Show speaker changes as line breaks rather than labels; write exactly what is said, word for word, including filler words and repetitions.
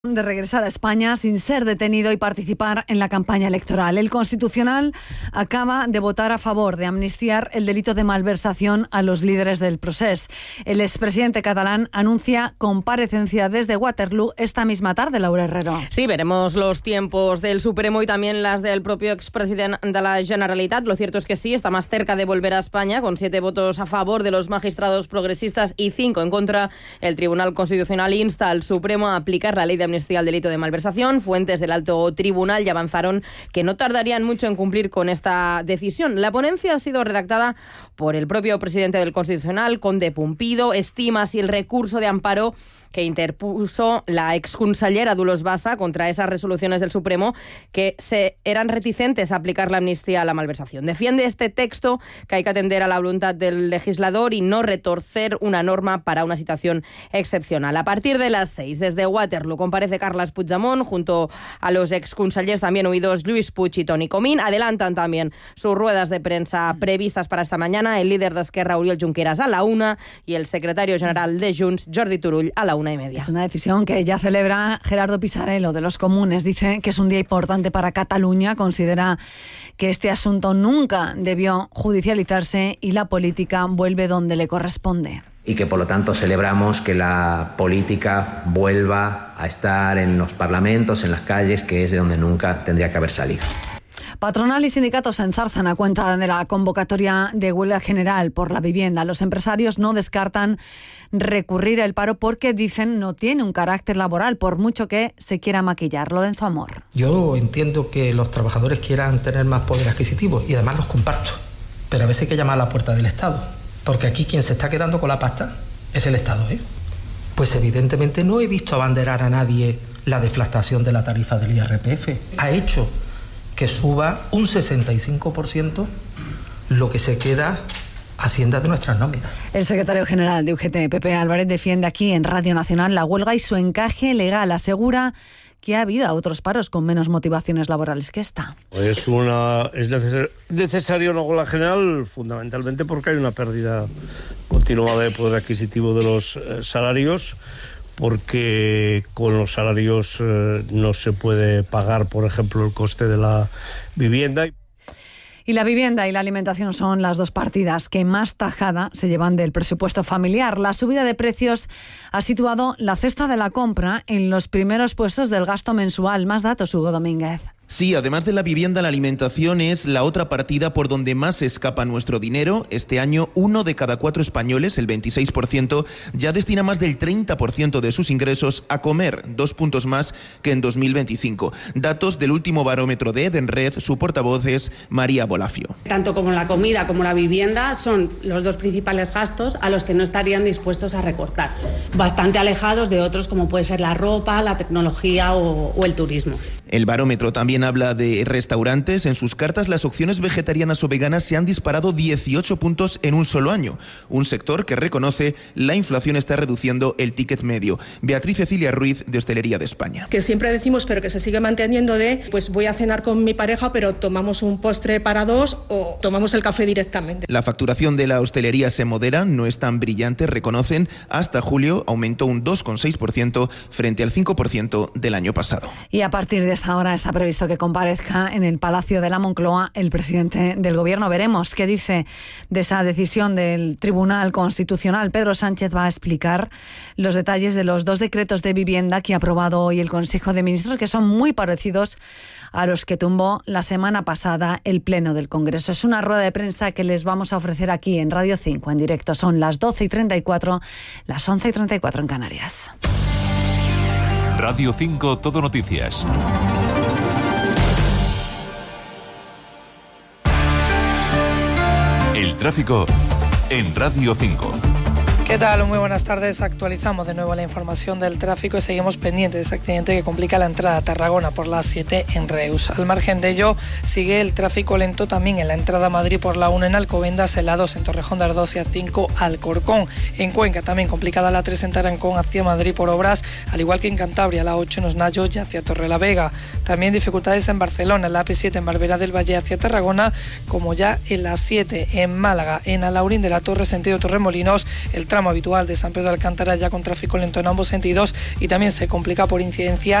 De regresar a España sin ser detenido y participar en la campaña electoral. El Constitucional acaba de votar a favor de amnistiar el delito de malversación a los líderes del Procés. El expresidente catalán anuncia comparecencia desde Waterloo esta misma tarde, Laura Herrero.
Sí, veremos los tiempos del Supremo y también las del propio expresidente de la Generalitat. Lo cierto es que sí, está más cerca de volver a España, con siete votos a favor de los magistrados progresistas y cinco en contra. El Tribunal Constitucional insta al Supremo a aplicar la ley de amnistía al delito de malversación. Fuentes del alto tribunal ya avanzaron que no tardarían mucho en cumplir con esta decisión. La ponencia ha sido redactada por el propio presidente del Constitucional, Conde Pumpido. Estima si el recurso de amparo que interpuso la exconsellera Dolors Bassa contra esas resoluciones del Supremo que se eran reticentes a aplicar la amnistía a la malversación. Defiende este texto que hay que atender a la voluntad del legislador y no retorcer una norma para una situación excepcional. A partir de las seis, desde Waterloo, comparece Carles Puigdemont junto a los exconsellers también huidos Lluís Puig y Toni Comín. Adelantan también sus ruedas de prensa previstas para esta mañana el líder de Esquerra, Oriol Junqueras, a la una y el secretario general de Junts, Jordi Turull, a la una y media.
Es una decisión que ya celebra Gerardo Pisarello de los Comunes. Dice que es un día importante para Cataluña. Considera que este asunto nunca debió judicializarse y la política vuelve donde le corresponde.
Y que por lo tanto celebramos que la política vuelva a estar en los parlamentos, en las calles, que es de donde nunca tendría que haber salido.
Patronal y sindicatos se enzarzan a cuenta de la convocatoria de huelga general por la vivienda. Los empresarios no descartan recurrir al paro porque dicen no tiene un carácter laboral, por mucho que se quiera maquillar. Lorenzo Amor.
Yo entiendo que los trabajadores quieran tener más poder adquisitivo y además los comparto, pero a veces hay que llamar a la puerta del Estado, porque aquí quien se está quedando con la pasta es el Estado, ¿eh? Pues evidentemente no he visto abanderar a nadie la deflactación de la tarifa del I R P F. Ha hecho que suba un sesenta y cinco por ciento lo que se queda Hacienda de nuestras nóminas.
El secretario general de U G T, Pepe Álvarez, defiende aquí en Radio Nacional la huelga y su encaje legal. Asegura que ha habido otros paros con menos motivaciones laborales que esta.
Es, una, es neces- necesaria una huelga general fundamentalmente porque hay una pérdida continuada de poder adquisitivo de los eh, salarios, porque con los salarios eh, no se puede pagar, por ejemplo, el coste de la vivienda.
Y la vivienda y la alimentación son las dos partidas que más tajada se llevan del presupuesto familiar. La subida de precios ha situado la cesta de la compra en los primeros puestos del gasto mensual. Más datos, Hugo Domínguez.
Sí, además de la vivienda, la alimentación es la otra partida por donde más se escapa nuestro dinero. Este año, uno de cada cuatro españoles, el veintiséis por ciento, ya destina más del treinta por ciento de sus ingresos a comer, dos puntos más que en dos mil veinticinco. Datos del último barómetro de Edenred, su portavoz es María Bolafio.
Tanto como la comida como la vivienda son los dos principales gastos a los que no estarían dispuestos a recortar, bastante alejados de otros como puede ser la ropa, la tecnología o, o el turismo.
El barómetro también habla de restaurantes. En sus cartas, las opciones vegetarianas o veganas se han disparado dieciocho puntos en un solo año. Un sector que reconoce la inflación está reduciendo el ticket medio. Beatriz Cecilia Ruiz, de Hostelería de España.
Que siempre decimos, pero que se sigue manteniendo de, pues voy a cenar con mi pareja, pero tomamos un postre para dos o tomamos el café directamente.
La facturación de la hostelería se modera, no es tan brillante, reconocen. Hasta julio aumentó un dos coma seis por ciento frente al cinco por ciento del año pasado.
Y a partir de esta hora está previsto que comparezca en el Palacio de la Moncloa el presidente del Gobierno. Veremos qué dice de esa decisión del Tribunal Constitucional. Pedro Sánchez va a explicar los detalles de los dos decretos de vivienda que ha aprobado hoy el Consejo de Ministros, que son muy parecidos a los que tumbó la semana pasada el Pleno del Congreso. Es una rueda de prensa que les vamos a ofrecer aquí en Radio cinco en directo. Son las doce y treinta y cuatro, las once y treinta y cuatro en Canarias.
Radio cinco, Todo Noticias. El tráfico en Radio cinco.
¿Qué tal? Muy buenas tardes. Actualizamos de nuevo la información del tráfico y seguimos pendientes de ese accidente que complica la entrada a Tarragona por la A siete en Reus. Al margen de ello, sigue el tráfico lento también en la entrada a Madrid por la uno en Alcobendas, en la dos en Torrejón de Ardoz y A cinco Alcorcón. En Cuenca también complicada la tres en Tarancón hacia Madrid por obras, al igual que en Cantabria, la ocho en Osnayo y hacia Torrelavega. También dificultades en Barcelona, en la A P siete en Barberá del Valle hacia Tarragona, como ya en la siete en Málaga, en Alaurín de la Torre sentido Torremolinos, el tramo tramo habitual de San Pedro de Alcántara ya con tráfico lento en ambos sentidos y también se complica por incidencia